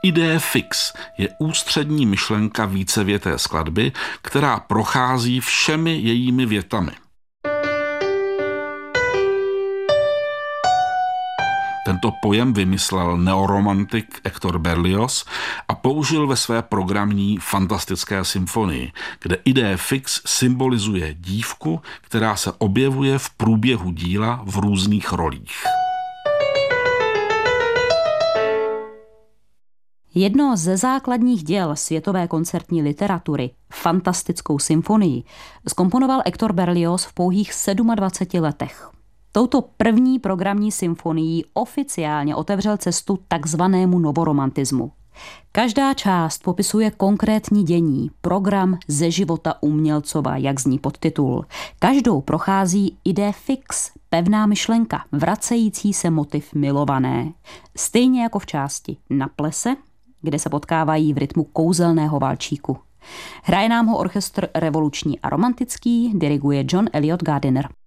Idée fix je ústřední myšlenka vícevěté skladby, která prochází všemi jejími větami. Tento pojem vymyslel neoromantik Hector Berlioz a použil ve své programní fantastické symfonii, kde idée fix symbolizuje dívku, která se objevuje v průběhu díla v různých rolích. Jedno ze základních děl světové koncertní literatury, fantastickou symfonii, zkomponoval Hector Berlioz v pouhých 27 letech. Touto první programní symfonií oficiálně otevřel cestu takzvanému novoromantismu. Každá část popisuje konkrétní dění, program ze života umělcova, jak zní podtitul. Každou prochází idée fix, pevná myšlenka, vracející se motiv milované. Stejně jako v části Na plese, kde se potkávají v rytmu kouzelného valčíku. Hraje nám ho orchestr revoluční a romantický, diriguje John Eliot Gardiner.